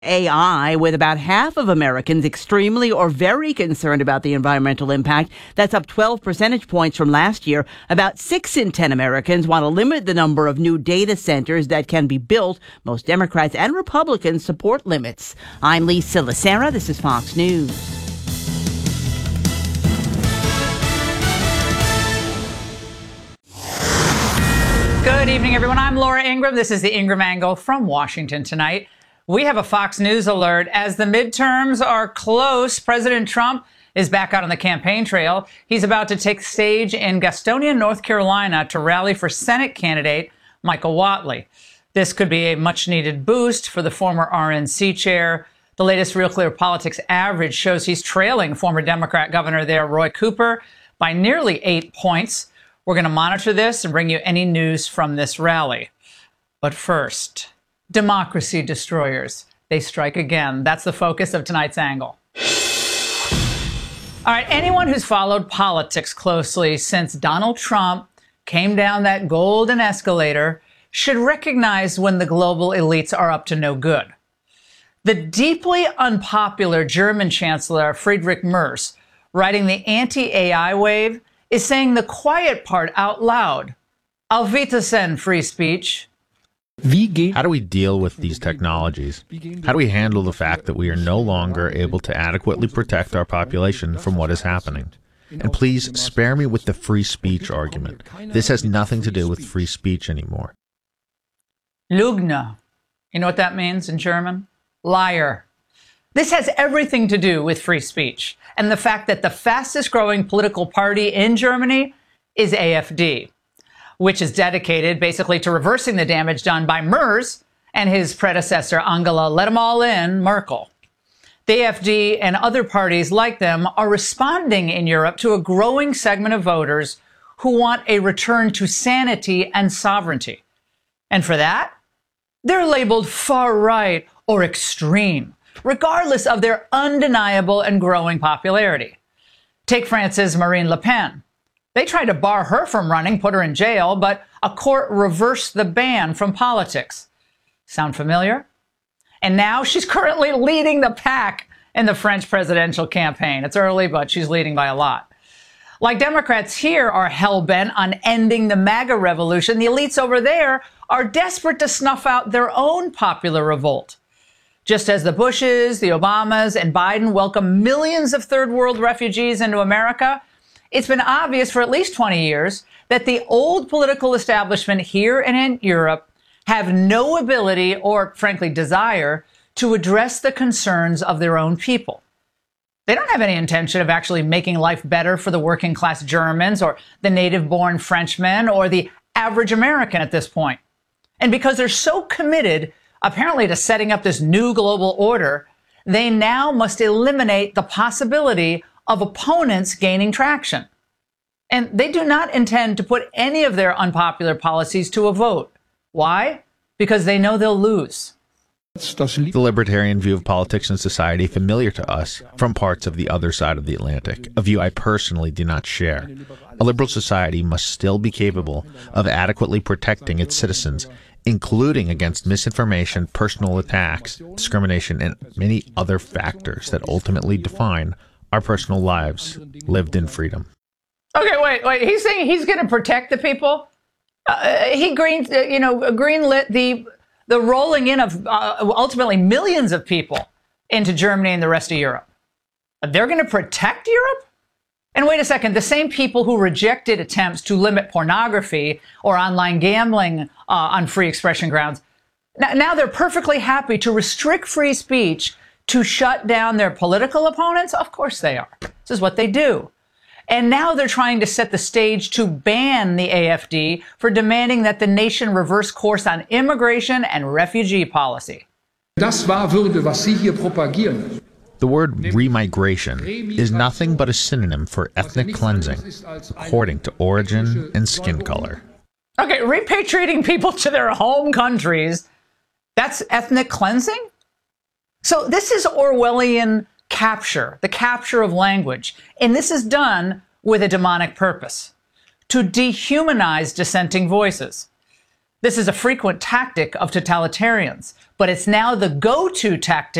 AI, with about half of Americans extremely or very concerned about the environmental impact. That's up 12 percentage points from last year. About 6 in 10 Americans want to limit the number of new data centers that can be built. Most Democrats and Republicans support limits. I'm Lisa Lacera. This is Fox News. Good evening, everyone. I'm Laura Ingraham. This is the Ingraham Angle from Washington tonight. We have a Fox News alert. As the midterms are close, President Trump is back out on the campaign trail. He's about to take stage in Gastonia, North Carolina, to rally for Senate candidate Michael Whatley. This could be a much-needed boost for the former RNC chair. The latest Real Clear Politics average shows he's trailing former Democrat governor there, Roy Cooper, by nearly 8 points. We're going to monitor this and bring you any news from this rally. But first, democracy destroyers. They strike again. That's the focus of tonight's angle. All right, anyone who's followed politics closely since Donald Trump came down that golden escalator should recognize when the global elites are up to no good. The deeply unpopular German Chancellor Friedrich Merz, riding the anti-AI wave, is saying the quiet part out loud. Auf Wiedersehen, free speech. How do we deal with these technologies? How do we handle the fact that we are no longer able to adequately protect our population from what is happening? And please spare me with the free speech argument. This has nothing to do with free speech anymore. Lügner. You know what that means in German? Liar. This has everything to do with free speech and the fact that the fastest growing political party in Germany is AfD, which is dedicated basically to reversing the damage done by Merz and his predecessor, Angela Let 'em all in, Merkel. The AfD and other parties like them are responding in Europe to a growing segment of voters who want a return to sanity and sovereignty. And for that, they're labeled far right or extreme, regardless of their undeniable and growing popularity. Take France's Marine Le Pen. They tried to bar her from running, put her in jail, but a court reversed the ban from politics. Sound familiar? And now she's currently leading the pack in the French presidential campaign. It's early, but she's leading by a lot. Like Democrats here are hell-bent on ending the MAGA revolution, the elites over there are desperate to snuff out their own popular revolt. Just as the Bushes, the Obamas, and Biden welcome millions of third world refugees into America, it's been obvious for at least 20 years that the old political establishment here and in Europe have no ability or, frankly, desire to address the concerns of their own people. They don't have any intention of actually making life better for the working class Germans or the native-born Frenchmen or the average American at this point. And because they're so committed, apparently, to setting up this new global order, they now must eliminate the possibility of opponents gaining traction. And they do not intend to put any of their unpopular policies to a vote. Why? Because they know they'll lose. The libertarian view of politics and society familiar to us from parts of the other side of the Atlantic, a view I personally do not share. A liberal society must still be capable of adequately protecting its citizens, including against misinformation, personal attacks, discrimination, and many other factors that ultimately define our personal lives lived in freedom. Okay, wait. He's saying he's going to protect the people? He greenlit the rolling in of ultimately millions of people into Germany and the rest of Europe. They're going to protect Europe? And wait a second, the same people who rejected attempts to limit pornography or online gambling on free expression grounds, now they're perfectly happy to restrict free speech to shut down their political opponents? Of course they are. This is what they do. And now they're trying to set the stage to ban the AfD for demanding that the nation reverse course on immigration and refugee policy. Das wahr würde, was Sie hier propagieren. The word remigration is nothing but a synonym for ethnic cleansing, according to origin and skin color. Okay, repatriating people to their home countries, that's ethnic cleansing? So this is Orwellian capture, the capture of language. And this is done with a demonic purpose, to dehumanize dissenting voices. This is a frequent tactic of totalitarians, but it's now the go-to tactic